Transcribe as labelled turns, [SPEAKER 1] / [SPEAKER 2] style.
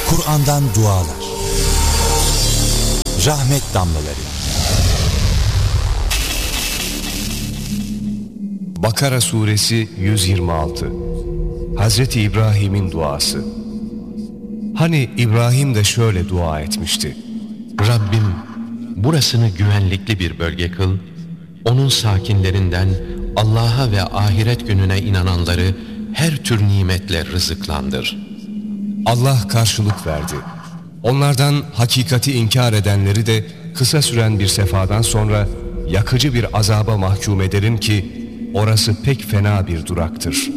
[SPEAKER 1] Kur'an'dan dualar, rahmet damlaları.
[SPEAKER 2] Bakara suresi 126. Hazreti İbrahim'in duası. Hani İbrahim de şöyle dua etmişti:
[SPEAKER 3] Rabbim, burasını güvenlikli bir bölge kıl, onun sakinlerinden Allah'a ve ahiret gününe inananları her tür nimetle rızıklandır.
[SPEAKER 2] Allah karşılık verdi. Onlardan hakikati inkar edenleri de kısa süren bir sefadan sonra yakıcı bir azaba mahkum ederim ki orası pek fena bir duraktır.